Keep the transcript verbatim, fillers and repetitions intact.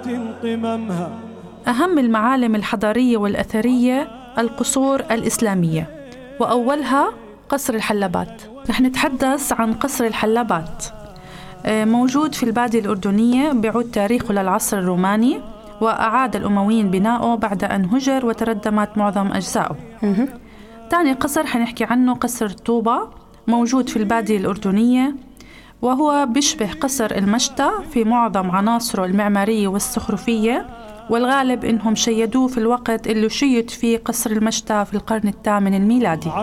قممها. أهم المعالم الحضارية والأثرية القصور الإسلامية، وأولها قصر الحلبات. رح نتحدث عن قصر الحلبات. موجود في البادية الأردنية، بيعود تاريخه للعصر الروماني، وأعاد الأمويين بناؤه بعد أن هجر وتردمت معظم أجزائه. تاني قصر حنحكي عنه قصر طوبة، موجود في البادية الأردنية، وهو بيشبه قصر المشتى في معظم عناصره المعمارية والزخرفية، والغالب إنهم شيدوه في الوقت اللي شيد فيه قصر المشتى في القرن الثامن الميلادي.